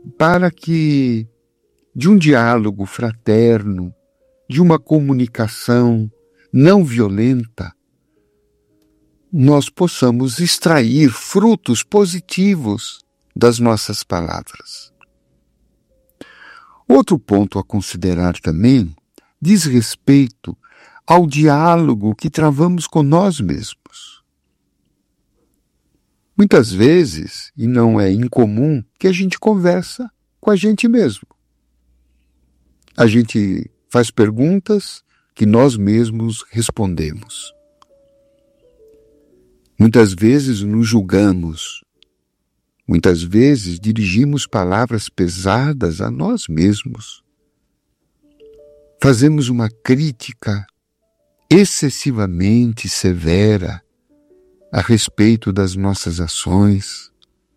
para que de um diálogo fraterno, de uma comunicação não violenta, nós possamos extrair frutos positivos das nossas palavras. Outro ponto a considerar também diz respeito ao diálogo que travamos com nós mesmos. Muitas vezes, e não é incomum, que a gente conversa com a gente mesmo. A gente faz perguntas que nós mesmos respondemos. Muitas vezes nos julgamos. Muitas vezes dirigimos palavras pesadas a nós mesmos. Fazemos uma crítica excessivamente severa a respeito das nossas ações.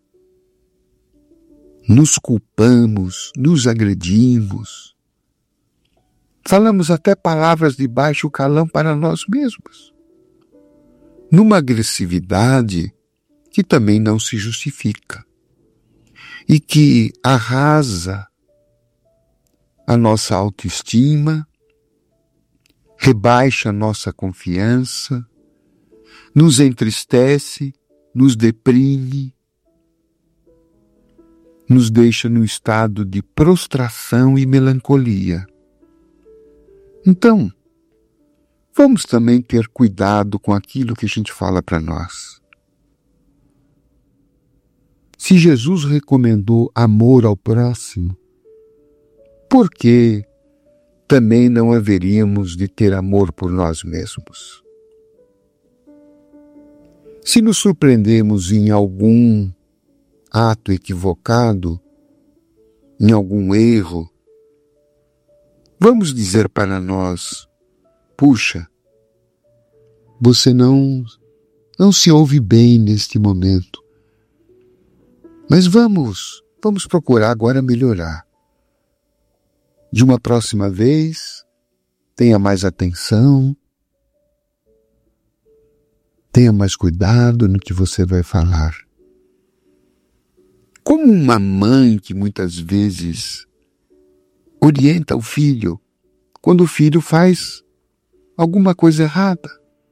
Nos culpamos, nos agredimos. Falamos até palavras de baixo calão para nós mesmos, numa agressividade que também não se justifica e que arrasa a nossa autoestima, rebaixa a nossa confiança, nos entristece, nos deprime, nos deixa num estado de prostração e melancolia. Então, vamos também ter cuidado com aquilo que a gente fala para nós. Se Jesus recomendou amor ao próximo, por que também não haveríamos de ter amor por nós mesmos? Se nos surpreendemos em algum ato equivocado, em algum erro, vamos dizer para nós: puxa, você não se ouve bem neste momento, mas vamos procurar agora melhorar. De uma próxima vez, tenha mais atenção, tenha mais cuidado no que você vai falar. Como uma mãe que muitas vezes orienta o filho quando o filho faz alguma coisa errada.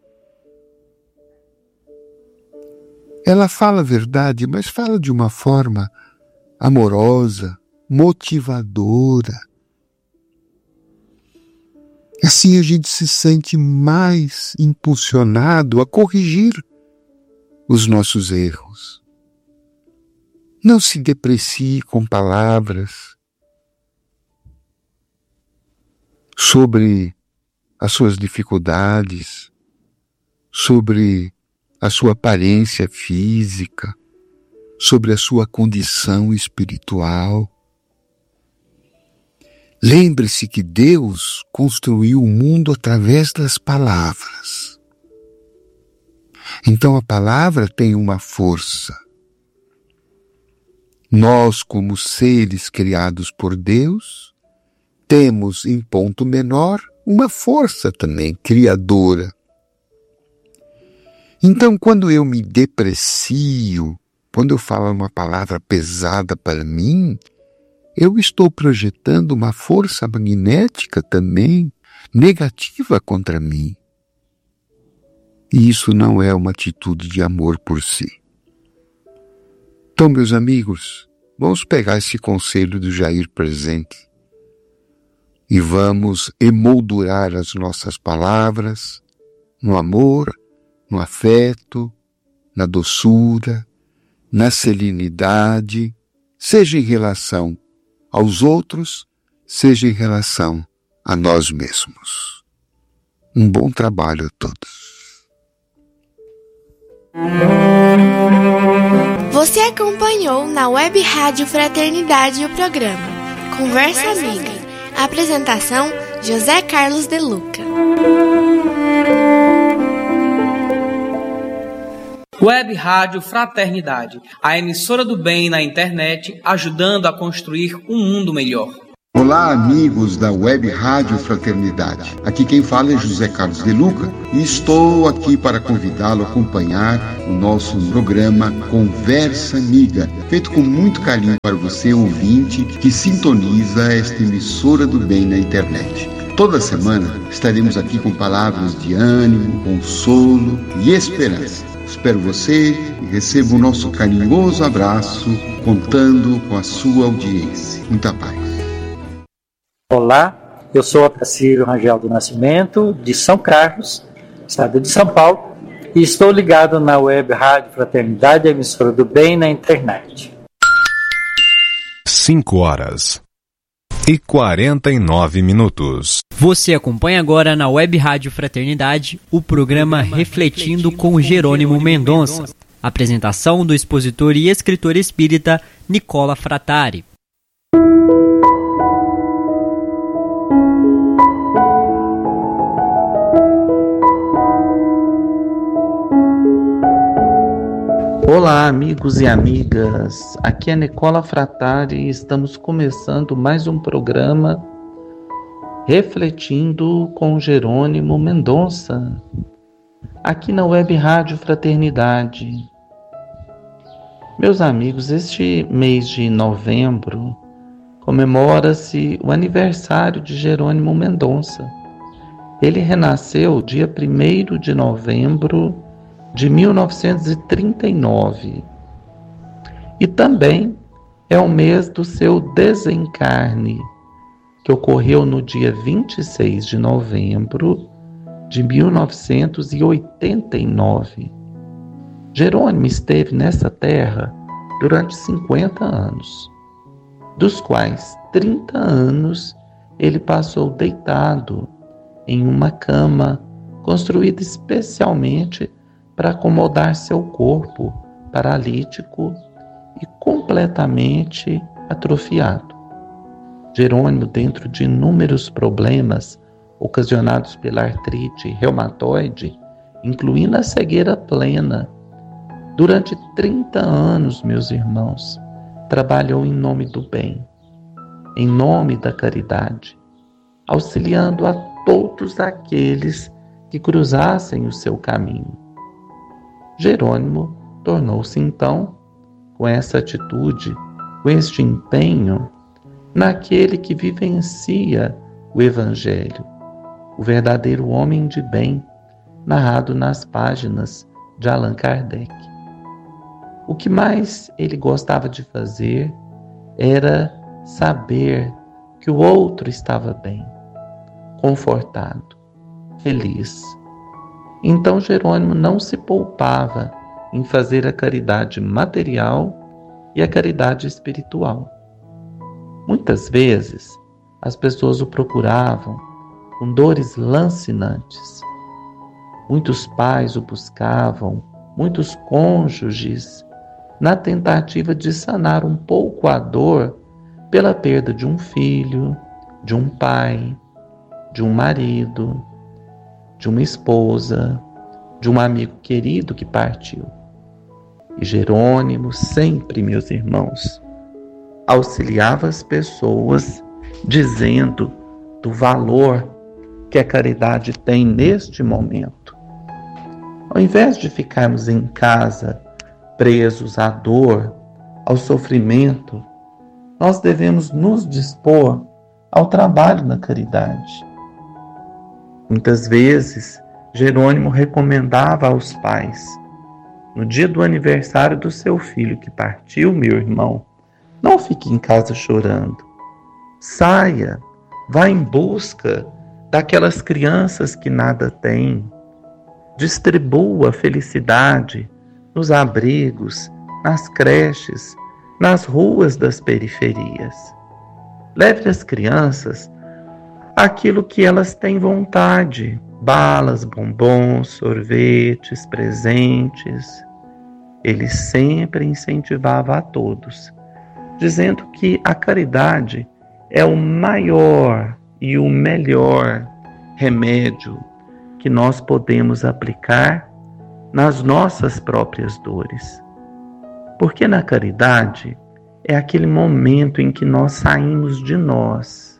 Ela fala a verdade, mas fala de uma forma amorosa, motivadora. Assim a gente se sente mais impulsionado a corrigir os nossos erros. Não se deprecie com palavras sobre as suas dificuldades, sobre a sua aparência física, sobre a sua condição espiritual. Lembre-se que Deus construiu o mundo através das palavras. Então a palavra tem uma força. Nós, como seres criados por Deus, temos, em ponto menor, uma força também criadora. Então, quando eu me deprecio, quando eu falo uma palavra pesada para mim, eu estou projetando uma força magnética também negativa contra mim. E isso não é uma atitude de amor por si. Então, meus amigos, vamos pegar esse conselho do Jair presente e vamos emoldurar as nossas palavras no amor, no afeto, na doçura, na serenidade, seja em relação aos outros, seja em relação a nós mesmos. Um bom trabalho a todos. Você acompanhou na Web Rádio Fraternidade o programa Conversa Amiga. Apresentação: José Carlos de Luca. Web Rádio Fraternidade, a emissora do bem na internet, ajudando a construir um mundo melhor. Olá, amigos da Web Rádio Fraternidade. Aqui quem fala é José Carlos de Luca e estou aqui para convidá-lo a acompanhar o nosso programa Conversa Amiga, feito com muito carinho para você, ouvinte, que sintoniza esta emissora do bem na internet. Toda semana estaremos aqui com palavras de ânimo, consolo e esperança. Espero você e receba o nosso carinhoso abraço, contando com a sua audiência. Muita paz. Olá, eu sou Otacílio Rangel do Nascimento, de São Carlos, estado de São Paulo, e estou ligado na Web Rádio Fraternidade, emissora do bem na internet. 5:49. Você acompanha agora na Web Rádio Fraternidade o programa Refletindo com Jerônimo Mendonça. Apresentação do expositor e escritor espírita Nicola Frattari. Olá, amigos e amigas, aqui é Nicola Frattari e estamos começando mais um programa Refletindo com Jerônimo Mendonça, aqui na Web Rádio Fraternidade. Meus amigos, este mês de novembro comemora-se o aniversário de Jerônimo Mendonça. Ele renasceu dia 1º de novembro de 1939. E também é o mês do seu desencarne, que ocorreu no dia 26 de novembro de 1989. Jerônimo esteve nessa terra durante 50 anos, dos quais 30 anos ele passou deitado em uma cama construída especialmente para acomodar seu corpo paralítico e completamente atrofiado. Jerônimo, dentro de inúmeros problemas ocasionados pela artrite reumatoide, incluindo a cegueira plena, durante 30 anos, meus irmãos, trabalhou em nome do bem, em nome da caridade, auxiliando a todos aqueles que cruzassem o seu caminho. Jerônimo tornou-se então, com essa atitude, com este empenho, naquele que vivencia o Evangelho, o verdadeiro homem de bem, narrado nas páginas de Allan Kardec. O que mais ele gostava de fazer era saber que o outro estava bem, confortado, feliz. Então Jerônimo não se poupava em fazer a caridade material e a caridade espiritual. Muitas vezes as pessoas o procuravam com dores lancinantes. Muitos pais o buscavam, muitos cônjuges, na tentativa de sanar um pouco a dor pela perda de um filho, de um pai, de um marido, de uma esposa, de um amigo querido que partiu. E Jerônimo sempre, meus irmãos, auxiliava as pessoas dizendo do valor que a caridade tem neste momento. Ao invés de ficarmos em casa presos à dor, ao sofrimento, nós devemos nos dispor ao trabalho na caridade. Muitas vezes, Jerônimo recomendava aos pais, no dia do aniversário do seu filho que partiu, meu irmão, não fique em casa chorando. Saia, vá em busca daquelas crianças que nada têm. Distribua a felicidade nos abrigos, nas creches, nas ruas das periferias. Leve as crianças aquilo que elas têm vontade: balas, bombons, sorvetes, presentes. Ele sempre incentivava a todos, dizendo que a caridade é o maior e o melhor remédio que nós podemos aplicar nas nossas próprias dores. Porque na caridade é aquele momento em que nós saímos de nós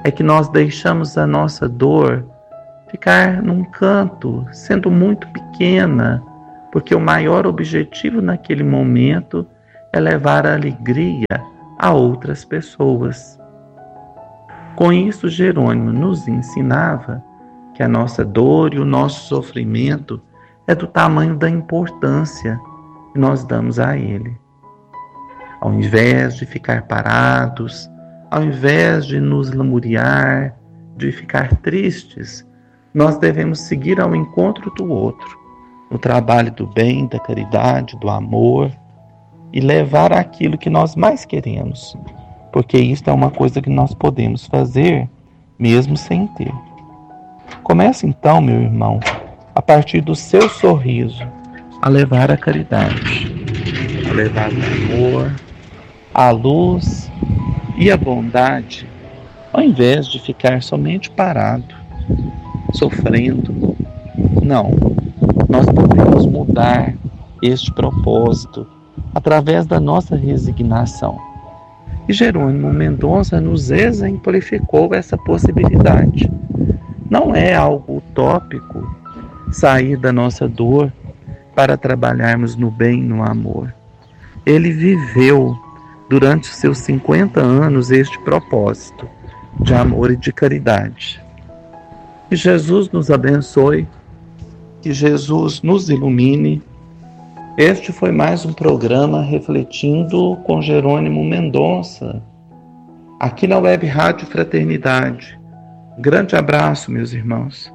é que nós deixamos a nossa dor ficar num canto, sendo muito pequena, porque o maior objetivo naquele momento é levar a alegria a outras pessoas. Com isso, Jerônimo nos ensinava que a nossa dor e o nosso sofrimento é do tamanho da importância que nós damos a ele. Ao invés de ficar parados, ao invés de nos lamuriar, de ficar tristes, nós devemos seguir ao encontro do outro, no trabalho do bem, da caridade, do amor, e levar aquilo que nós mais queremos, porque isso é uma coisa que nós podemos fazer mesmo sem ter. Comece então, meu irmão, a partir do seu sorriso, a levar a caridade, a levar o amor, a luz e a bondade, ao invés de ficar somente parado, sofrendo. Não, nós podemos mudar este propósito através da nossa resignação. E Jerônimo Mendonça nos exemplificou essa possibilidade. Não é algo utópico sair da nossa dor para trabalharmos no bem e no amor. Ele viveu durante os seus 50 anos este propósito de amor e de caridade. Que Jesus nos abençoe, que Jesus nos ilumine. Este foi mais um programa Refletindo com Jerônimo Mendonça, aqui na Web Rádio Fraternidade. Grande abraço, meus irmãos.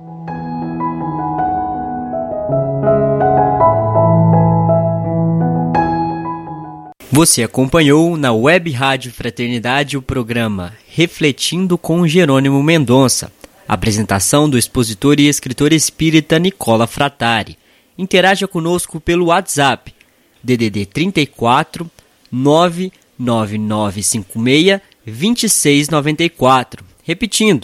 Você acompanhou na Web Rádio Fraternidade o programa Refletindo com Jerônimo Mendonça. Apresentação do expositor e escritor espírita Nicola Frattari. Interaja conosco pelo WhatsApp DDD 34 99956 2694. Repetindo,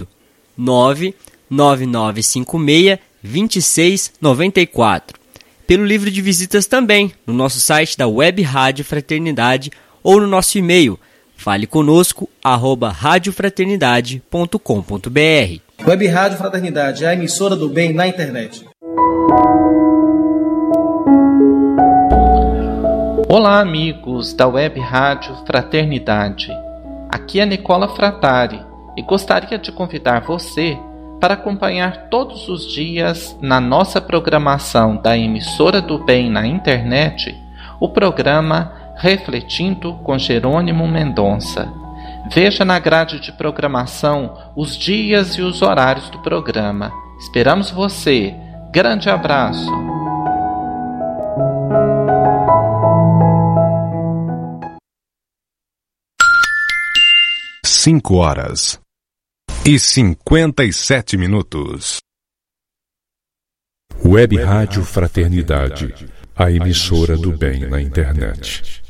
99956 2694. Pelo livro de visitas também, no nosso site da Web Rádio Fraternidade ou no nosso e-mail faleconosco@radiofraternidade.com.br. Web Rádio Fraternidade, a emissora do bem na internet. Olá, amigos da Web Rádio Fraternidade. Aqui é Nicola Frattari e gostaria de convidar você para acompanhar todos os dias na nossa programação da emissora do bem na internet o programa Refletindo com Jerônimo Mendonça. Veja na grade de programação os dias e os horários do programa. Esperamos você. Grande abraço. 5:57. Web Rádio Fraternidade, a emissora do bem na internet.